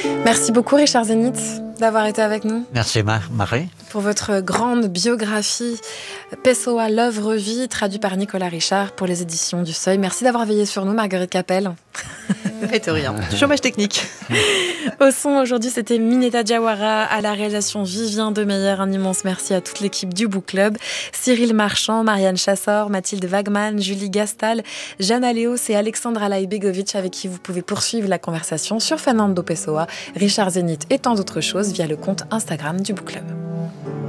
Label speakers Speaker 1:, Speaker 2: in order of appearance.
Speaker 1: Merci beaucoup Richard Zénith d'avoir été avec nous.
Speaker 2: Merci Marie.
Speaker 1: Pour votre grande biographie Pessoa, l'œuvre vie, traduit par Nicolas Richard pour les éditions du Seuil. Merci d'avoir veillé sur nous, Marguerite Capel.
Speaker 3: Faites rien. Chômage technique.
Speaker 1: Au son, aujourd'hui, c'était Mineta Diawara, à la réalisation Vivien Demeyer. Un immense merci à toute l'équipe du Book Club. Cyril Marchand, Marianne Chassor, Mathilde Wagman, Julie Gastal, Jeanne Aléos et Alexandra Laibegovic, avec qui vous pouvez poursuivre la conversation sur Fernando Pessoa, Richard Zénith et tant d'autres choses via le compte Instagram du Book Club.